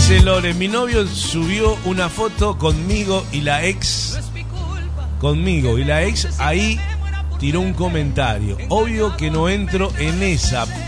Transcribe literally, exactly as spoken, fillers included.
Dice Lore, mi novio subió una foto conmigo y la ex. Conmigo y la ex ahí tiró un comentario. Obvio que no entro en esa.